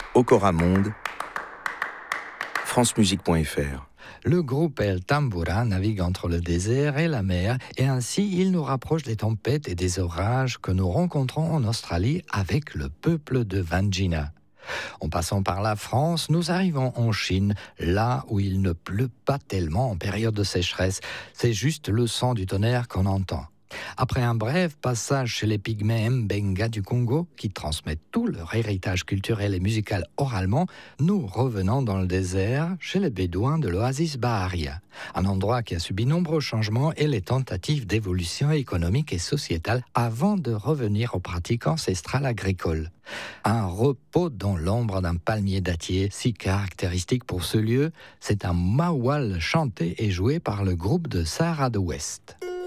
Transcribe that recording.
Okora Monde, francemusique.fr. Le groupe El Tambura navigue entre le désert et la mer et ainsi il nous rapproche des tempêtes et des orages que nous rencontrons en Australie avec le peuple de Wandjina. En passant par la France, nous arrivons en Chine, là où il ne pleut pas tellement en période de sécheresse. C'est juste le son du tonnerre qu'on entend. Après un bref passage chez les pygmées Mbenga du Congo, qui transmettent tout leur héritage culturel et musical oralement, nous revenons dans le désert, chez les Bédouins de l'oasis Baharia, un endroit qui a subi nombreux changements et les tentatives d'évolution économique et sociétale avant de revenir aux pratiques ancestrales agricoles. Un repos dans l'ombre d'un palmier dattier, si caractéristique pour ce lieu, c'est un mawal chanté et joué par le groupe de Sahara de West.